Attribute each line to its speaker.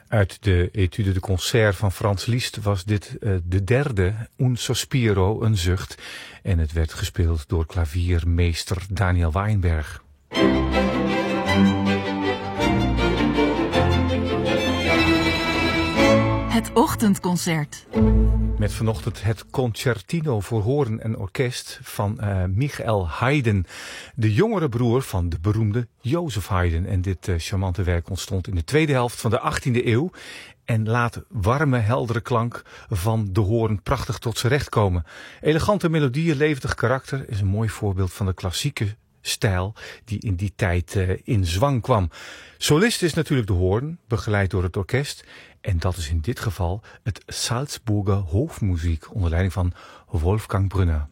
Speaker 1: Uit de Etude de Concert van Franz Liszt was dit de derde, Un Sospiro, een zucht. En het werd gespeeld door klaviermeester Daniel Weinberg.
Speaker 2: Het ochtendconcert.
Speaker 1: Met vanochtend het Concertino voor hoorn en orkest van Michael Haydn, de jongere broer van de beroemde Joseph Haydn. En dit charmante werk ontstond in de tweede helft van de 18e eeuw en laat warme, heldere klank van de hoorn prachtig tot z'n recht komen. Elegante melodieën, levendig karakter is een mooi voorbeeld van de klassieke stijl die in die tijd in zwang kwam. Solist is natuurlijk de hoorn, begeleid door het orkest. En dat is in dit geval het Salzburger Hofmuziek onder leiding van Wolfgang Brünner.